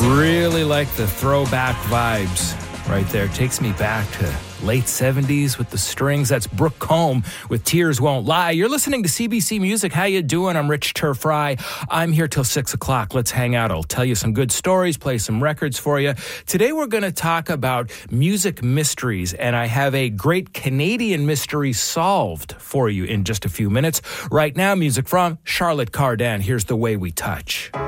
Really like the throwback vibes right there. Takes me back to late 70s with the strings. That's Brooke Combe with Tears Won't Lie. You're listening to CBC Music. How you doing? I'm Rich Turfry. I'm here till 6 o'clock. Let's hang out. I'll tell you some good stories, play some records for you. Today we're going to talk about music mysteries, and I have a great Canadian mystery solved for you in just a few minutes. Right now, music from Charlotte Cardin. Here's The Way We Touch.